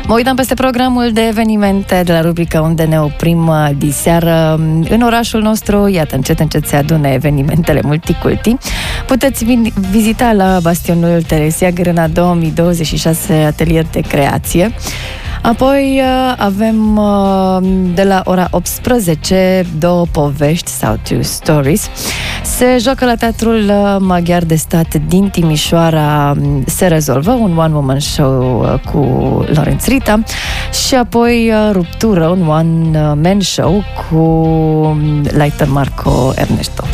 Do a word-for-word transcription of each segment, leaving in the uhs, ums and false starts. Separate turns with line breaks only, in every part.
Mă uitam peste programul de evenimente de la rubrica Unde ne oprim diseară. În orașul nostru, iată, încet, încet se adună evenimentele multiculti. Puteți vizita la Bastionul Teresia Grâna două mii douăzeci și șase atelier de creație. Apoi avem de la ora optsprezece două povești sau two stories. Se joacă la Teatrul Maghiar de Stat din Timișoara Se rezolvă, un one-woman show cu Lorenz Rita și apoi Ruptură, un one-man show cu Leiter Marco Ernesto.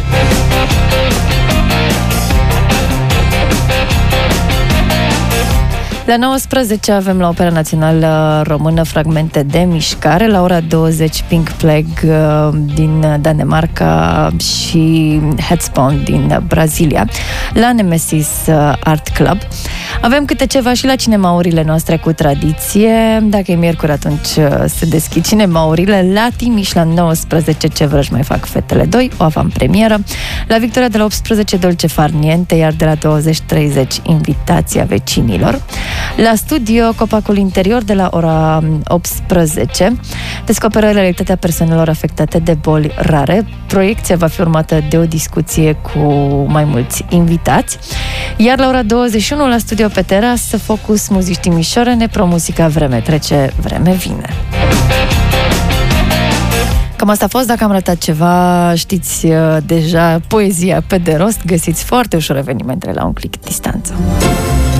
La nouăsprezece avem la Opera Națională Română Fragmente de mișcare, la ora douăzeci Pink Flag din Danemarca și Headspawn din Brazilia, la Nemesis Art Club. Avem câte ceva și la cinemaurile noastre cu tradiție. Dacă e miercuri, atunci se deschid cinemaurile. La Timiș, la nouăsprezece, Ce vrăși mai fac fetele doi, o avantpremieră. La Victoria de la optsprezece, Dolce far niente, iar de la douăzeci treizeci, Invitația vecinilor. La studio, Copacul interior, de la ora optsprezece, descoperă realitatea persoanelor afectate de boli rare. Proiecția va fi urmată de o discuție cu mai mulți invitați. Iar la ora douăzeci și unu, la studio pe terasă, Focus Muzici Timișorene, Pro Muzica Vreme trece, vreme vine. Cam asta a fost. Dacă am ratat ceva, știți deja poezia pe de rost. Găsiți foarte ușor evenimentele la un click distanță.